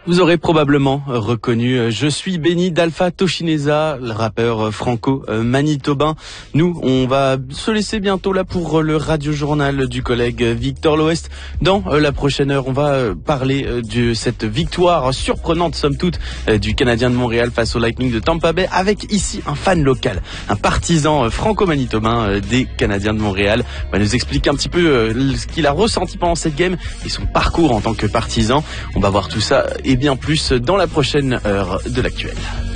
Vous aurez probablement reconnu Je suis béni d'Alpha Toshineza, le rappeur franco-manitobain. Nous, on va se laisser bientôt là pour le radio-journal du collègue Victor L'Ouest. Dans la prochaine heure, on va parler de cette victoire surprenante, somme toute, du Canadien de Montréal face au Lightning de Tampa Bay, avec ici un fan local, un partisan franco-manitobain des Canadiens de Montréal. Il va nous expliquer un petit peu ce qu'il a ressenti pendant cette game et son parcours en tant que partisan. On va voir tout ça et bien plus dans la prochaine heure de l'actuel.